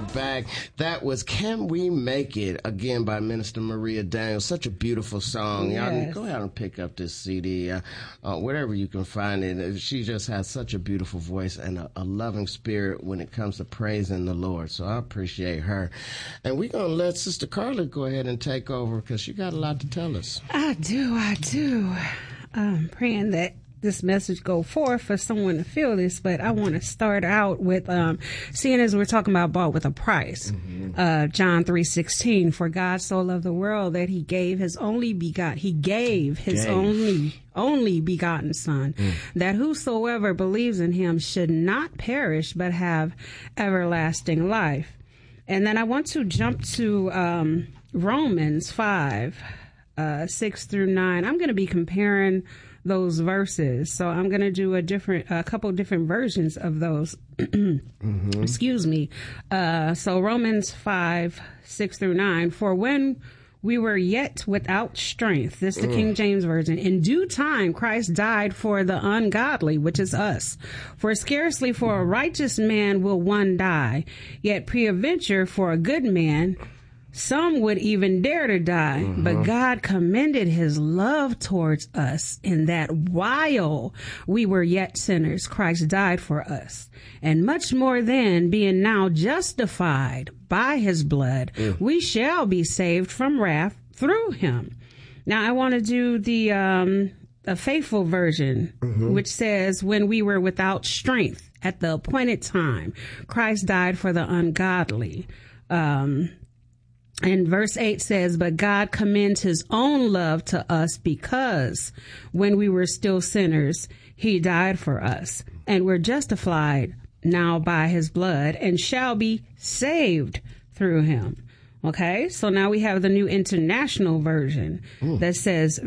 back. That was Can We Make It, again by Minister Maria Daniels. Such a beautiful song. Yes. Y'all go out and pick up this CD, wherever you can find it. She just has such a beautiful voice and a loving spirit when it comes to praising the Lord. So I appreciate her. And we're going to let Sister Carla go ahead and take over because she got a lot to tell us. I do. I'm praying that this message go forth for someone to feel this, but I want to start out with seeing as we're talking about bought with a price. John 3:16, for God so loved the world that he gave his only begotten son, that whosoever believes in him should not perish but have everlasting life. And then I want to jump to Romans 5 6 through 9. I'm going to be comparing those verses. So I'm going to do a couple different versions of those. Excuse me. So Romans 5, 6 through 9. For when we were yet without strength, this is the King James Version, in due time Christ died for the ungodly, which is us. For scarcely for a righteous man will one die, yet peradventure for a good man some would even dare to die, but God commended his love towards us in that while we were yet sinners, Christ died for us. And much more then, being now justified by his blood, we shall be saved from wrath through him. Now, I want to do the a faithful version, which says, when we were without strength at the appointed time, Christ died for the ungodly. And verse 8 says, but God commends his own love to us because when we were still sinners, he died for us. And we're justified now by his blood and shall be saved through him. Okay, so now we have the New International Version that says,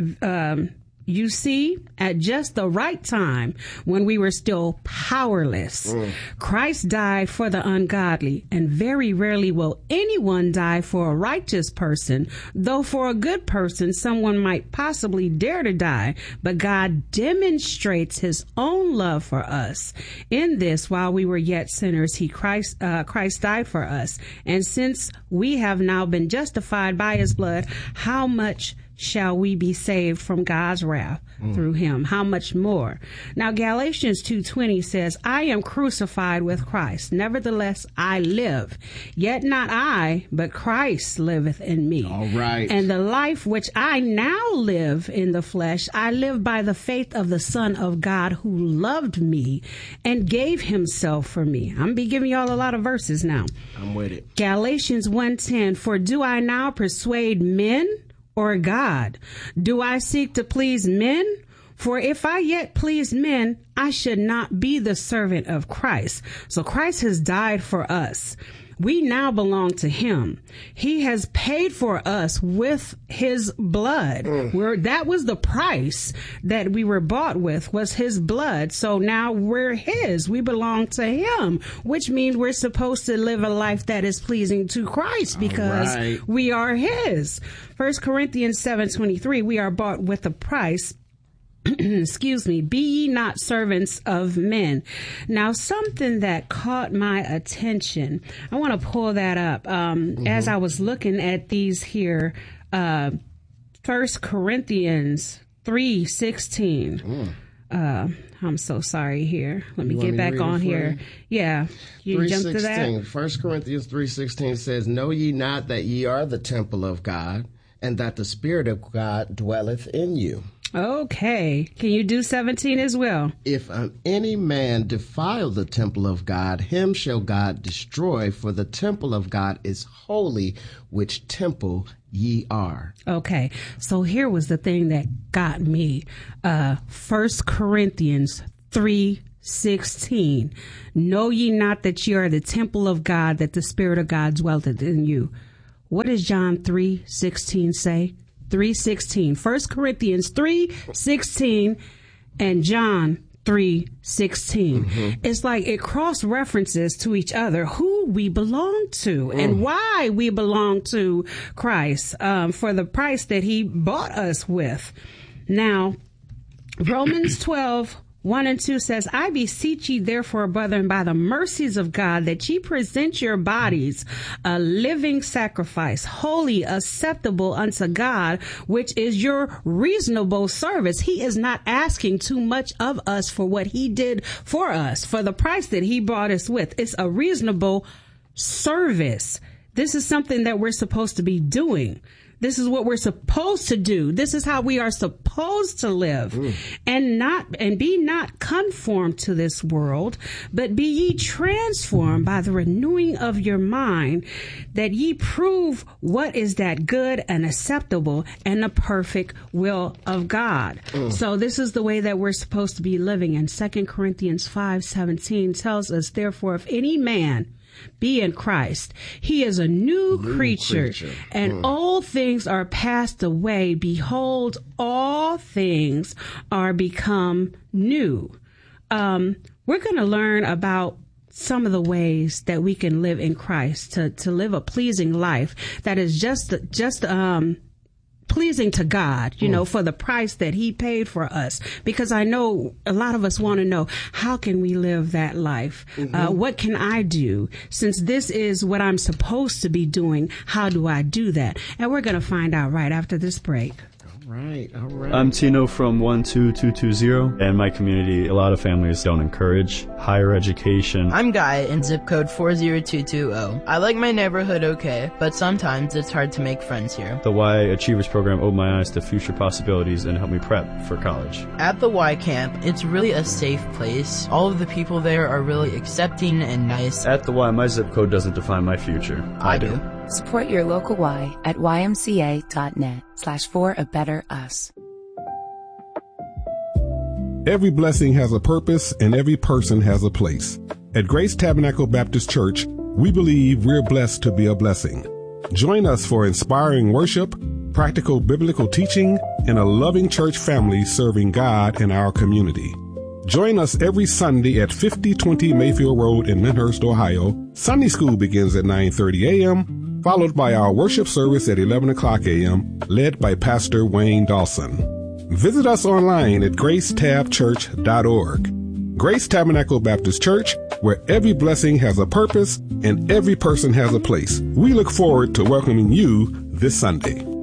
you see, at just the right time, when we were still powerless, Christ died for the ungodly, and very rarely will anyone die for a righteous person, though for a good person, someone might possibly dare to die. But God demonstrates his own love for us in this: while we were yet sinners, Christ died for us. And since we have now been justified by his blood, how much shall we be saved from God's wrath through him? How much more? Now, Galatians 2:20 says, I am crucified with Christ. Nevertheless, I live. Yet not I, but Christ liveth in me. All right. And the life which I now live in the flesh, I live by the faith of the Son of God who loved me and gave himself for me. I'm going to be giving y'all a lot of verses now. I'm with it. Galatians 1:10, for do I now persuade men or God? Do I seek to please men? For if I yet please men, I should not be the servant of Christ. So Christ has died for us. We now belong to him. He has paid for us with his blood. That was the price that we were bought with, was his blood. So now we're his. We belong to him, which means we're supposed to live a life that is pleasing to Christ because we are his. 1 Corinthians 7:23, we are bought with a price. Excuse me, be ye not servants of men. Now, something that caught my attention, I want to pull that up. As I was looking at these here, 1 Corinthians 3:16. I'm so sorry here. Let me get back on here. Yeah. You jumped to that? 1 Corinthians 3:16 says, know ye not that ye are the temple of God, and that the Spirit of God dwelleth in you? Okay. Can you do 17 as well? If any man defile the temple of God, him shall God destroy, for the temple of God is holy, which temple ye are. Okay. So here was the thing that got me. 1 Corinthians 3:16. Know ye not that ye are the temple of God, that the Spirit of God dwelleth in you? What does John 3:16 say? 3:16. 1 Corinthians 3:16 and John 3:16. It's like it cross references to each other who we belong to and why we belong to Christ, for the price that he bought us with. Now, Romans 12 1 and 2 says, I beseech ye therefore, brethren, by the mercies of God, that ye present your bodies a living sacrifice, holy, acceptable unto God, which is your reasonable service. He is not asking too much of us for what he did for us, for the price that he bought us with. It's a reasonable service. This is something that we're supposed to be doing. This is what we're supposed to do. This is how we are supposed to live. And be not conformed to this world, but be ye transformed by the renewing of your mind, that ye prove what is that good and acceptable and the perfect will of God. So this is the way that we're supposed to be living. And 2 Corinthians 5:17 tells us, therefore, if any man be in Christ, he is a new creature. And all things are passed away. Behold, all things are become new. We're going to learn about some of the ways that we can live in Christ to live a pleasing life that is just pleasing to God, for the price that he paid for us. Because I know a lot of us want to know, how can we live that life? What can I do? Since this is what I'm supposed to be doing, how do I do that? And we're going to find out right after this break. All right. I'm Tino from 12220. In my community, a lot of families don't encourage higher education. I'm Guy in zip code 40220. I like my neighborhood okay, but sometimes it's hard to make friends here. The Y Achievers program opened my eyes to future possibilities and helped me prep for college. At the Y camp, it's really a safe place. All of the people there are really accepting and nice. At the Y, my zip code doesn't define my future. I do. Support your local Y at ymca.net/for-a-better-us. Every blessing has a purpose and every person has a place. At Grace Tabernacle Baptist Church, we believe we're blessed to be a blessing. Join us for inspiring worship, practical biblical teaching, and a loving church family serving God in our community. Join us every Sunday at 5020 Mayfield Road in Lyndhurst, Ohio. Sunday school begins at 9:30 a.m., followed by our worship service at 11 o'clock a.m., led by Pastor Wayne Dawson. Visit us online at gracetabchurch.org. Grace Tabernacle Baptist Church, where every blessing has a purpose and every person has a place. We look forward to welcoming you this Sunday.